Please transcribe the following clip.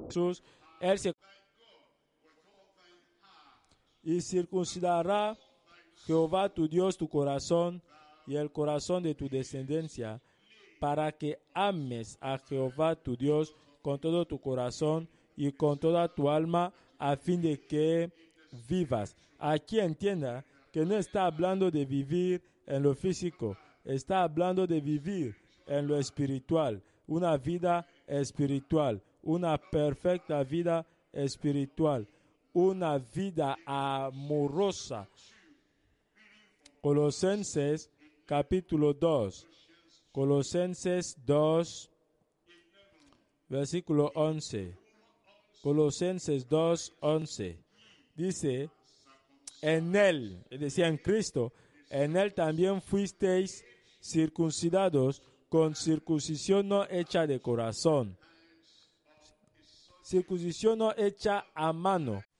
Jesús, Él se y circuncidará Jehová tu Dios tu corazón y el corazón de tu descendencia, para que ames a Jehová tu Dios con todo tu corazón y con toda tu alma, a fin de que vivas. Aquí entienda que no está hablando de vivir en lo físico, está hablando de vivir en lo espiritual, una vida espiritual, una perfecta vida espiritual, una vida amorosa. Colosenses capítulo 2, Colosenses 2, versículo 11. Colosenses 2, 11. Dice, en Él, es decir, en Cristo, en Él también fuisteis circuncidados con circuncisión no hecha de corazón. Circuncisión no hecha a mano,